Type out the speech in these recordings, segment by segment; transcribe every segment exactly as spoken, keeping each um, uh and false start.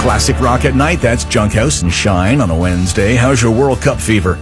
Classic Rock at Night, that's Junkhouse and Shine on a Wednesday. How's your World Cup fever?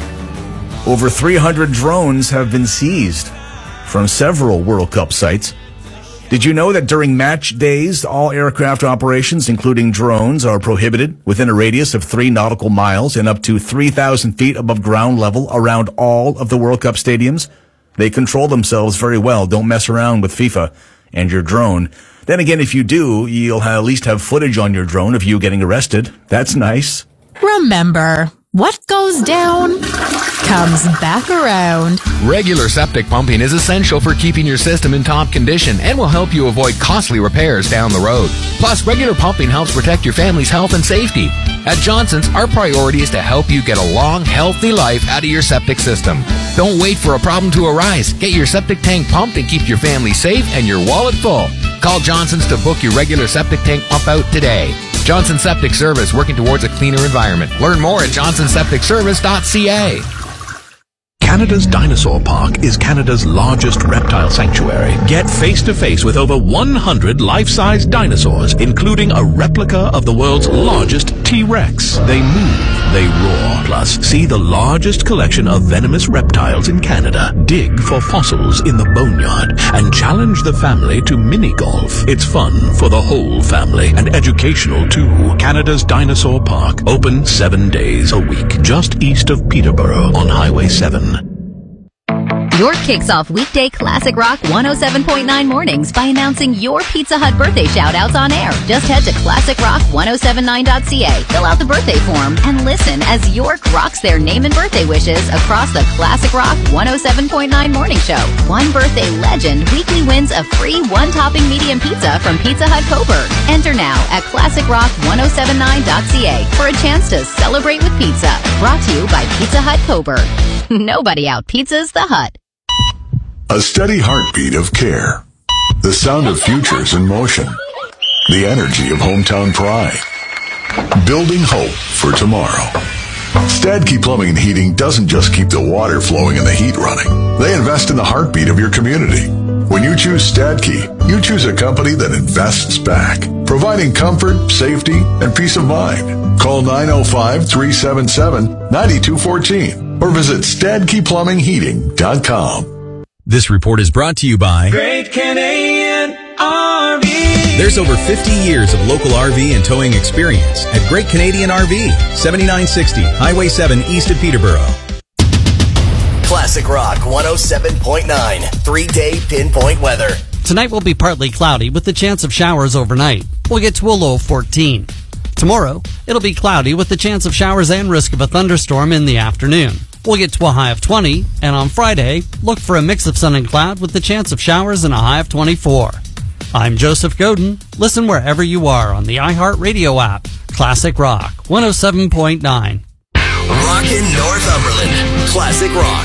Over three hundred drones have been seized from several World Cup sites. Did you know that during match days, all aircraft operations, including drones, are prohibited within a radius of three nautical miles and up to three thousand feet above ground level around all of the World Cup stadiums? They control themselves very well. Don't mess around with FIFA and your drone. Then again, if you do, you'll at least have footage on your drone of you getting arrested. That's nice. Remember, what goes down comes back around. Regular septic pumping is essential for keeping your system in top condition and will help you avoid costly repairs down the road. Plus, regular pumping helps protect your family's health and safety. At Johnson's, our priority is to help you get a long, healthy life out of your septic system. Don't wait for a problem to arise. Get your septic tank pumped and keep your family safe and your wallet full. Call Johnson's to book your regular septic tank pump out today. Johnson Septic Service, working towards a cleaner environment. Learn more at johnson septic service dot c a. Canada's Dinosaur Park is Canada's largest reptile sanctuary. Get face-to-face with over one hundred life-size dinosaurs, including a replica of the world's largest T-Rex. They move, they roar, plus see the largest collection of venomous reptiles in Canada. Dig for fossils in the boneyard and challenge the family to mini-golf. It's fun for the whole family and educational too. Canada's Dinosaur Park, open seven days a week, just east of Peterborough on Highway seven. Your kicks off weekday Classic Rock one oh seven point nine mornings by announcing your Pizza Hut birthday shout-outs on air. Just head to classic rock ten seventy-nine dot c a, fill out the birthday form, and listen as York rocks their name and birthday wishes across the Classic Rock one oh seven point nine morning show. One birthday legend weekly wins a free one-topping medium pizza from Pizza Hut Coburg. Enter now at classic rock ten seventy-nine dot c a for a chance to celebrate with pizza. Brought to you by Pizza Hut Coburg. Nobody out-pizzas the Hut. A steady heartbeat of care. The sound of futures in motion. The energy of hometown pride. Building hope for tomorrow. Stadkey Plumbing and Heating doesn't just keep the water flowing and the heat running. They invest in the heartbeat of your community. When you choose Stadkey, you choose a company that invests back, providing comfort, safety, and peace of mind. Call nine oh five, three seven seven, nine two one four or visit stadkey plumbing heating dot com. This report is brought to you by Great Canadian R V. There's over fifty years of local R V and towing experience at Great Canadian R V, seventy-nine sixty Highway seven east of Peterborough. Classic Rock one oh seven point nine, three-day pinpoint weather. Tonight will be partly cloudy with the chance of showers overnight. We'll get to a low of fourteen. Tomorrow, it'll be cloudy with the chance of showers and risk of a thunderstorm in the afternoon. We'll get to a high of twenty, and on Friday, look for a mix of sun and cloud with the chance of showers and a high of twenty-four. I'm Joseph Godin. Listen wherever you are on the iHeartRadio app. Classic Rock one oh seven point nine. Rockin' Northumberland. Classic Rock.